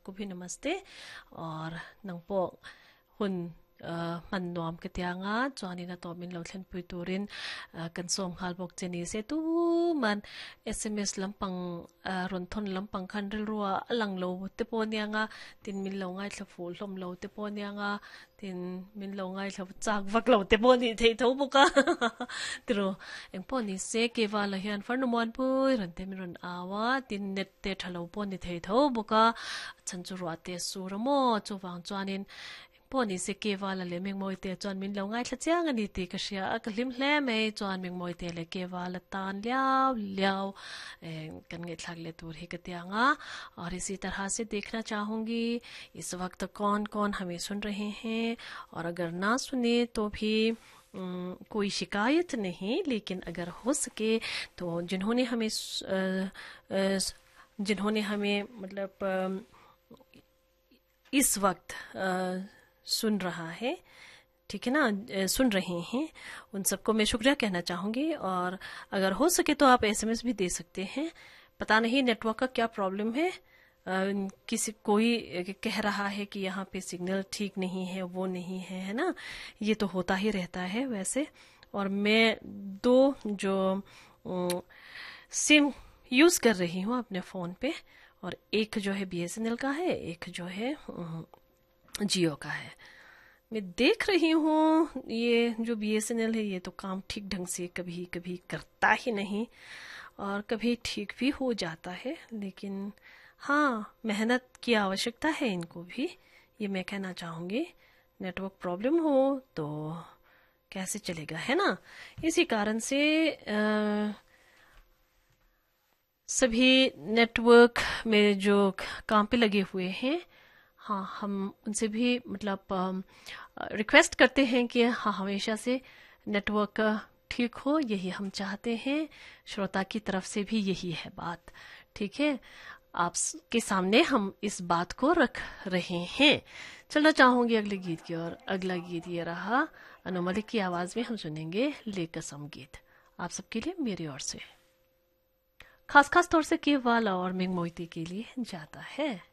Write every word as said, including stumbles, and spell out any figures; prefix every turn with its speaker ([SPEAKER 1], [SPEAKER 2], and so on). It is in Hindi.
[SPEAKER 1] सबको भी नमस्ते और नंगपो हुन man nuam ketianga chuan ina to min lo thlen pui turin kan som hal bok cheni se tu man sms lampang ron thon lampang khan ril ruwa alang lo te ponianga tin min lo ngai thla ful hlom lo te ponianga tin min lo ngai thla chak vak lo te poni thei tho buka tro eng poni se ke wala hian farnomon pui ran te min ron awa tin net te thalo poni thei tho buka chanchu ro te suramo chuwang chuanin poni se ke wala le ming moi te chuan min lo ngai thla chiang ani ti ka sia ka hlim hle me chuan ming moi te le ke wala tan liao liao kan nge thak le tur hi ka tianga और इसी तरह से देखना चाहूंगी इस वक्त कौन कौन हमें सुन रहे हैं और अगर ना सुने तो भी कोई शिकायत नहीं लेकिन अगर हो सके तो जिन्होंने हमें जिन्होंने हमें मतलब इस वक्त सुन रहा है ठीक है ना सुन रहे हैं उन सबको मैं शुक्रिया कहना चाहूंगी और अगर हो सके तो आप एसएमएस भी दे सकते हैं पता नहीं नेटवर्क का क्या प्रॉब्लम है किसी कोई कह रहा है कि यहाँ पे सिग्नल ठीक नहीं है वो नहीं है है ना ये तो होता ही रहता है वैसे और मैं दो जो सिम यूज कर रही हूँ अपने फोन पे और एक जो है बीएसएनएल का है एक जो है जियो का है मैं देख रही हूँ ये जो बीएसएनएल है ये तो काम ठीक ढंग से कभी कभी करता ही नहीं और कभी ठीक भी हो जाता है लेकिन हाँ मेहनत की आवश्यकता है इनको भी ये मैं कहना चाहूँगी नेटवर्क प्रॉब्लम हो तो कैसे चलेगा है ना इसी कारण से आ, सभी नेटवर्क में जो काम पे लगे हुए हैं हाँ हम उनसे भी मतलब रिक्वेस्ट करते हैं कि हाँ हमेशा से नेटवर्क ठीक हो यही हम चाहते हैं श्रोता की तरफ से भी यही है बात ठीक है आपके सामने हम इस बात को रख रहे हैं चलना चाहूंगी अगले गीत की ओर अगला गीत ये रहा अनु मलिक की आवाज में हम सुनेंगे ले कसम गीत आप सबके लिए मेरी ओर से खास खास तौर से केवाल और मिंग मोइती के लिए जाता है